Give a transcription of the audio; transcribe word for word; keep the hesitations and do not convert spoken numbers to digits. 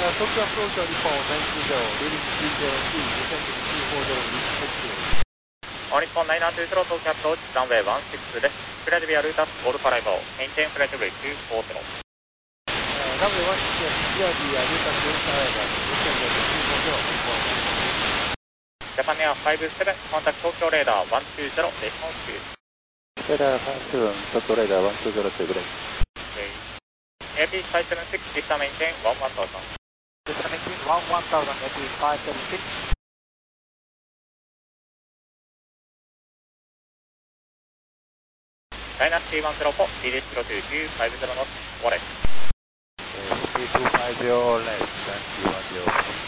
Uh, Tokyo approach on Nippon nine two zero, leading speed zero two, descending two four zero, reach All Nippon nine two zero, Tokyo approach, runway one sixです。Clear via Rutas Golf Arrival, maintain flight level two four zero. Uh, runway one six zero, clear via Rutas Golf Arrival, maintain flight level two four zero, Japan Air five seven, contact Tokyo Radar one two zero, response two. Radar five seven, Tokyo Radar one two zero to break. Okay. A P five seven six, Vista maintain one one thousand. Vista maintain one one thousand, A P five seven six. China C one zero four, D D zero two two five zero knots, Wallace. A P two five zero left, and C one zero four.